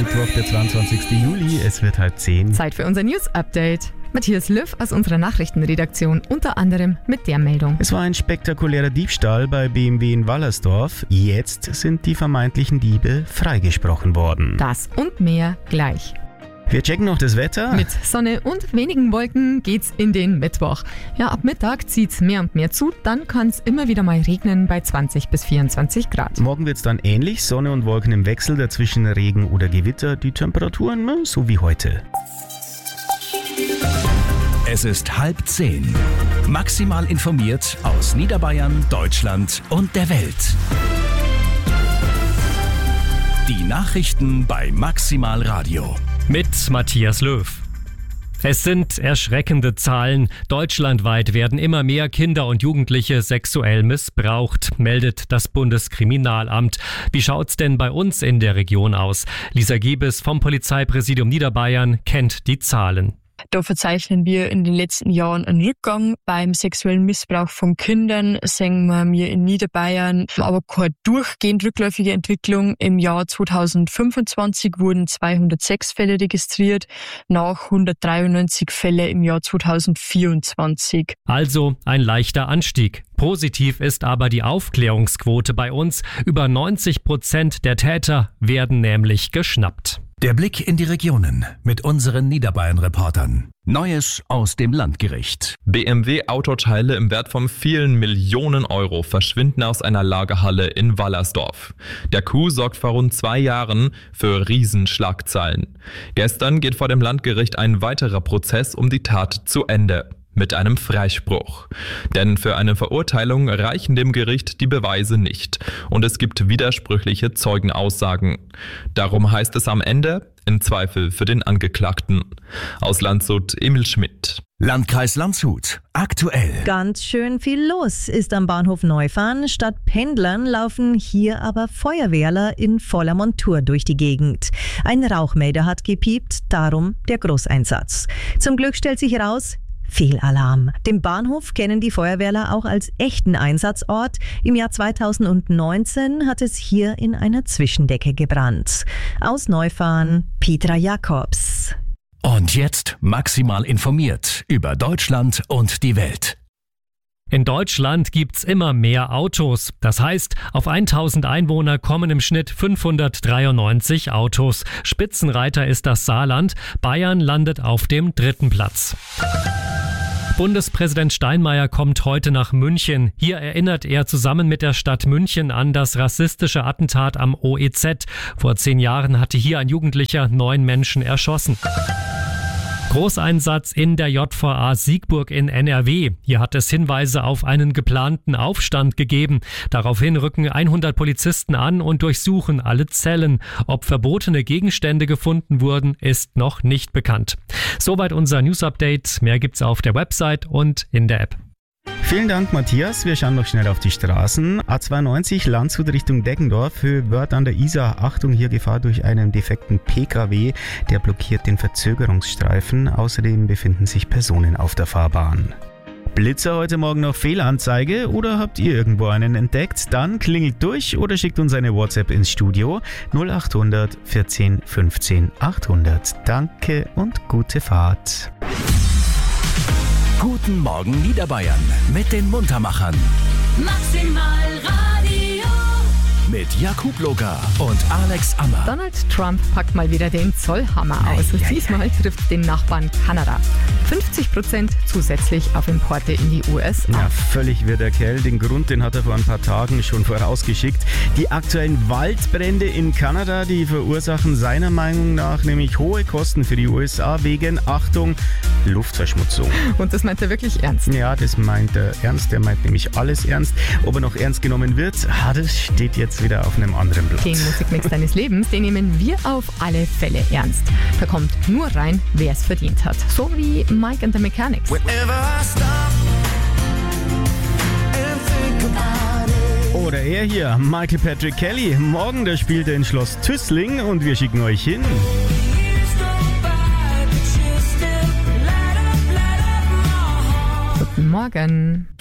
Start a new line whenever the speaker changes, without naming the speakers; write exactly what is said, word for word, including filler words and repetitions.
Mittwoch, der zweiundzwanzigster Juli. Es wird halb zehn.
Zeit für unser News-Update. Matthias Löw aus unserer Nachrichtenredaktion, unter anderem mit der Meldung.
Es war ein spektakulärer Diebstahl bei B M W in Wallersdorf. Jetzt sind die vermeintlichen Diebe freigesprochen worden.
Das und mehr gleich.
Wir checken noch das Wetter.
Mit Sonne und wenigen Wolken geht's in den Mittwoch. Ja, ab Mittag zieht's mehr und mehr zu, dann kann's immer wieder mal regnen bei zwanzig bis vierundzwanzig Grad.
Morgen wird's dann ähnlich, Sonne und Wolken im Wechsel, dazwischen Regen oder Gewitter. Die Temperaturen so wie heute.
Es ist halb zehn. Maximal informiert aus Niederbayern, Deutschland und der Welt. Die Nachrichten bei Maximal Radio.
Mit Matthias Löw. Es sind erschreckende Zahlen. Deutschlandweit werden immer mehr Kinder und Jugendliche sexuell missbraucht, meldet das Bundeskriminalamt. Wie schaut's denn bei uns in der Region aus? Lisa Giebes vom Polizeipräsidium Niederbayern kennt die Zahlen.
Da verzeichnen wir in den letzten Jahren einen Rückgang beim sexuellen Missbrauch von Kindern, sehen wir in Niederbayern, aber keine durchgehend rückläufige Entwicklung. Im Jahr zweitausendfünfundzwanzig wurden zweihundertsechs Fälle registriert, nach hundertdreiundneunzig Fälle im Jahr zweitausendvierundzwanzig.
Also ein leichter Anstieg. Positiv ist aber die Aufklärungsquote bei uns. Über neunzig Prozent der Täter werden nämlich geschnappt.
Der Blick in die Regionen mit unseren Niederbayern-Reportern. Neues aus dem Landgericht.
B M W-Autoteile im Wert von vielen Millionen Euro verschwinden aus einer Lagerhalle in Wallersdorf. Der Coup sorgt vor rund zwei Jahren für Riesenschlagzeilen. Gestern geht vor dem Landgericht ein weiterer Prozess um die Tat zu Ende. Mit einem Freispruch. Denn für eine Verurteilung reichen dem Gericht die Beweise nicht und es gibt widersprüchliche Zeugenaussagen. Darum heißt es am Ende, im Zweifel für den Angeklagten. Aus Landshut, Emil Schmidt.
Landkreis Landshut. Aktuell.
Ganz schön viel los ist am Bahnhof Neufahren. Statt Pendlern laufen hier aber Feuerwehrler in voller Montur durch die Gegend. Ein Rauchmelder hat gepiept, darum der Großeinsatz. Zum Glück stellt sich heraus, Fehlalarm. Den Bahnhof kennen die Feuerwehrler auch als echten Einsatzort. Im Jahr zweitausendneunzehn hat es hier in einer Zwischendecke gebrannt. Aus Neufahren, Petra Jakobs.
Und jetzt maximal informiert über Deutschland und die Welt.
In Deutschland gibt's immer mehr Autos. Das heißt, auf tausend Einwohner kommen im Schnitt fünfhundertdreiundneunzig Autos. Spitzenreiter ist das Saarland. Bayern landet auf dem dritten Platz. Bundespräsident Steinmeier kommt heute nach München. Hier erinnert er zusammen mit der Stadt München an das rassistische Attentat am O E Z. Vor zehn Jahren hatte hier ein Jugendlicher neun Menschen erschossen. Großeinsatz in der J V A Siegburg in N R W. Hier hat es Hinweise auf einen geplanten Aufstand gegeben. Daraufhin rücken hundert Polizisten an und durchsuchen alle Zellen. Ob verbotene Gegenstände gefunden wurden, ist noch nicht bekannt. Soweit unser News-Update. Mehr gibt's auf der Website und in der App.
Vielen Dank, Matthias. Wir schauen noch schnell auf die Straßen. A zweiundneunzig Landshut Richtung Deggendorf. Höhe Wörth an der Isar. Achtung, hier Gefahr durch einen defekten P K W. Der blockiert den Verzögerungsstreifen. Außerdem befinden sich Personen auf der Fahrbahn. Blitzer heute Morgen noch Fehlanzeige oder habt ihr irgendwo einen entdeckt? Dann klingelt durch oder schickt uns eine WhatsApp ins Studio null achthundert vierzehn fünfzehn achthundert. Danke und gute Fahrt.
Guten Morgen Niederbayern mit den Muntermachern.
Maximal Radio.
Mit Jakub Loga und Alex Ammer.
Donald Trump packt mal wieder den Zollhammer aus.
Ei, ei,
Diesmal trifft den Nachbarn Kanada. fünfzig Prozent zusätzlich auf Importe in die U S A.
Ja, völlig wirr der Kerl. Den Grund, den hat er vor ein paar Tagen schon vorausgeschickt. Die aktuellen Waldbrände in Kanada, die verursachen seiner Meinung nach nämlich hohe Kosten für die U S A wegen, Achtung, Luftverschmutzung.
Und das meint er wirklich ernst?
Ja, das meint er ernst. Er meint nämlich alles ernst. Ob er noch ernst genommen wird, ah, das steht jetzt wieder auf einem anderen Blatt.
Den Musikmix deines Lebens, den nehmen wir auf alle Fälle ernst. Da kommt nur rein, wer es verdient hat. So wie Mike and the Mechanics.
Oder er hier, Michael Patrick Kelly. Morgen, da spielt er in Schloss Tüßling und wir schicken euch hin.
Guten Morgen.